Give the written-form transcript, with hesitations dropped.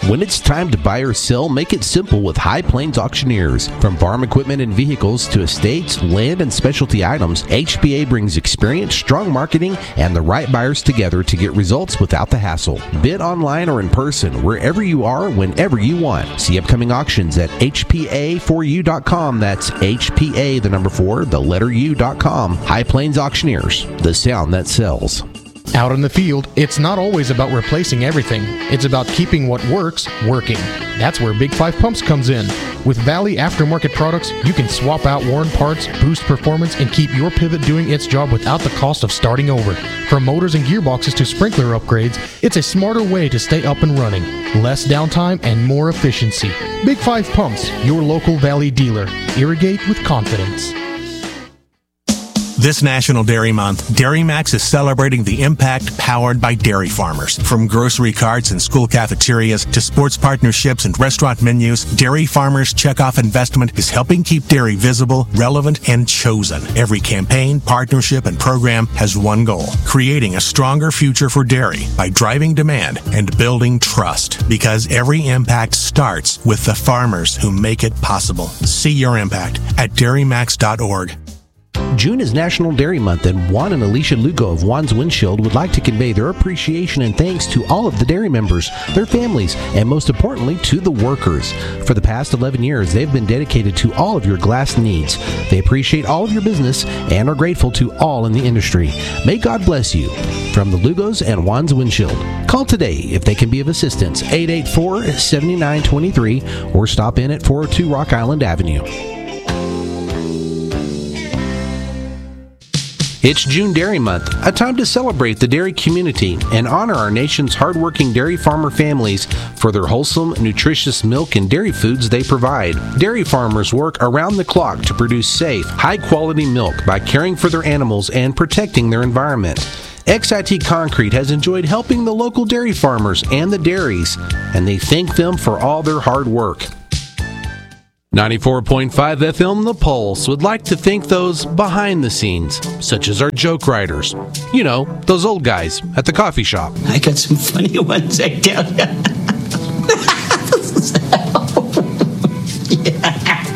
When it's time to buy or sell, make it simple with High Plains Auctioneers. From farm equipment and vehicles to estates, land, and specialty items, HPA brings experience, strong marketing, and the right buyers together to get results without the hassle. Bid online or in person, wherever you are, whenever you want. See upcoming auctions at HPA4U.com. That's HPA, the number 4, the letter U.com. High Plains Auctioneers, the sound that sells. Out in the field, it's not always about replacing everything. It's about keeping what works, working. That's where Big 5 Pumps comes in. With Valley aftermarket products, you can swap out worn parts, boost performance, and keep your pivot doing its job without the cost of starting over. From motors and gearboxes to sprinkler upgrades, it's a smarter way to stay up and running. Less downtime and more efficiency. Big 5 Pumps, your local Valley dealer. Irrigate with confidence. This National Dairy Month, Dairy Max is celebrating the impact powered by dairy farmers. From grocery carts and school cafeterias to sports partnerships and restaurant menus, Dairy Farmers Checkoff Investment is helping keep dairy visible, relevant, and chosen. Every campaign, partnership, and program has one goal: creating a stronger future for dairy by driving demand and building trust. Because every impact starts with the farmers who make it possible. See your impact at dairymax.org. June is National Dairy Month, and Juan and Alicia Lugo of Juan's Windshield would like to convey their appreciation and thanks to all of the dairy members, their families, and most importantly, to the workers. For the past 11 years, they've been dedicated to all of your glass needs. They appreciate all of your business and are grateful to all in the industry. May God bless you. From the Lugos and Juan's Windshield. Call today if they can be of assistance, 884-7923, or stop in at 402 Rock Island Avenue. It's June Dairy Month, a time to celebrate the dairy community and honor our nation's hardworking dairy farmer families for their wholesome, nutritious milk and dairy foods they provide. Dairy farmers work around the clock to produce safe, high-quality milk by caring for their animals and protecting their environment. XIT Concrete has enjoyed helping the local dairy farmers and the dairies, and they thank them for all their hard work. 94.5 FM The Pulse would like to thank those behind the scenes, such as our joke writers. You know, those old guys at the coffee shop. I got some funny ones, I tell you.